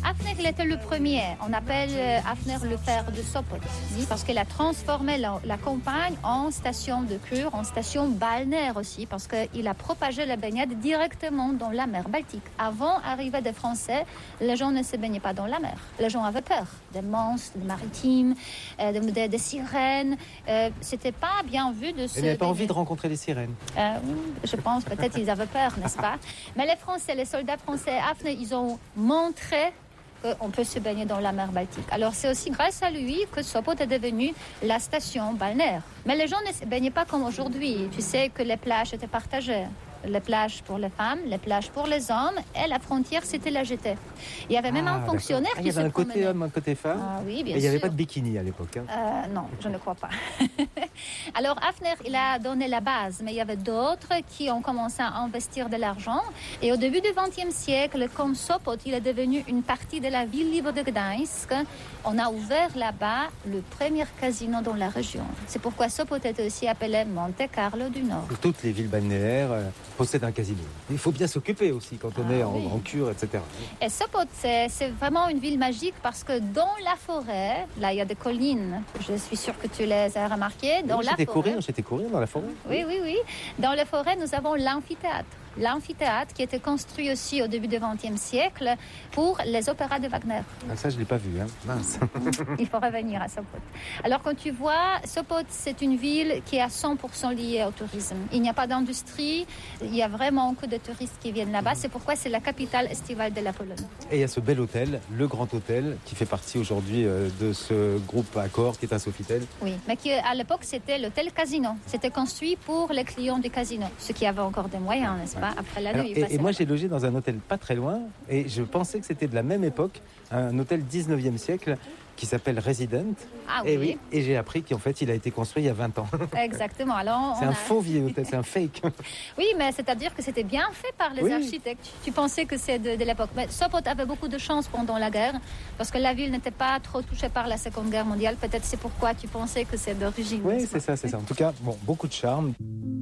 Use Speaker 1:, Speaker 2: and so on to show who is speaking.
Speaker 1: Hafner, il était le premier. On appelle Hafner le père de Sopot, parce qu'il a transformé la campagne en station de cure, en station balnéaire aussi, parce qu'il a propagé la baignade directement dans la mer Baltique. Avant l'arrivée des Français, les gens ne se baignaient pas dans la mer. Les gens avaient peur des monstres, des maritimes, des sirènes. C'était pas bien vu de se...
Speaker 2: Ils n'avaient pas envie de rencontrer les sirènes.
Speaker 1: Je pense, peut-être qu'ils avaient peur, n'est-ce pas? Mais les Français, les soldats français, Hafner, ils ont montré qu'on peut se baigner dans la mer Baltique. Alors c'est aussi grâce à lui que Sopot est devenu la station balnéaire. Mais les gens ne se baignaient pas comme aujourd'hui. Tu sais que les plages étaient partagées. Les plages pour les femmes, les plages pour les hommes, et la frontière, c'était la jetée. Il y avait même un fonctionnaire qui se promenait.
Speaker 2: Il y avait un côté homme, un côté femme.
Speaker 1: Oui, bien sûr.
Speaker 2: Et il n'y avait pas de bikini à l'époque.
Speaker 1: Non, je ne crois pas. Alors Hafner, il a donné la base, mais il y avait d'autres qui ont commencé à investir de l'argent. Et au début du XXe siècle, comme Sopot, il est devenu une partie de la ville libre de Gdańsk, on a ouvert là-bas le premier casino dans la région. C'est pourquoi Sopot est aussi appelé Monte Carlo du Nord.
Speaker 2: Toutes les villes balnéaires possèdent un casino. Il faut bien s'occuper aussi quand on est en cure, etc.
Speaker 1: Et Sopot, c'est vraiment une ville magique parce que dans la forêt, là il y a des collines, je suis sûre que tu les as remarquées.
Speaker 2: J'étais courir dans la forêt.
Speaker 1: Oui. Dans la forêt, nous avons l'amphithéâtre. L'amphithéâtre qui était construit aussi au début du XXe siècle pour les opéras de Wagner.
Speaker 2: Ça, je ne l'ai pas vu, mince.
Speaker 1: Il faut revenir à Sopot. Alors, quand tu vois, Sopot, c'est une ville qui est à 100% liée au tourisme. Il n'y a pas d'industrie, il y a vraiment que de touristes qui viennent là-bas. C'est pourquoi c'est la capitale estivale de la Pologne.
Speaker 2: Et il y a ce bel hôtel, le Grand Hôtel, qui fait partie aujourd'hui de ce groupe Accor qui est un Sofitel.
Speaker 1: Oui, mais qui, à l'époque, c'était l'hôtel Casino. C'était construit pour les clients du casino, ceux qui avaient encore des moyens, n'est-ce pas? Après la nuit.
Speaker 2: Et moi, j'ai logé dans un hôtel pas très loin, et je pensais que c'était de la même époque, un hôtel 19e siècle, qui s'appelle Resident.
Speaker 1: Ah oui.
Speaker 2: Et j'ai appris qu'en fait, il a été construit il y a 20 ans.
Speaker 1: Exactement. Alors,
Speaker 2: c'est un faux vieil hôtel, c'est un fake.
Speaker 1: Oui, mais c'est-à-dire que c'était bien fait par les architectes. Tu pensais que c'est de l'époque. Mais Sopot avait beaucoup de chance pendant la guerre, parce que la ville n'était pas trop touchée par la Seconde Guerre mondiale. Peut-être c'est pourquoi tu pensais que c'est d'origine.
Speaker 2: Oui, c'est ça. En tout cas, beaucoup de charme.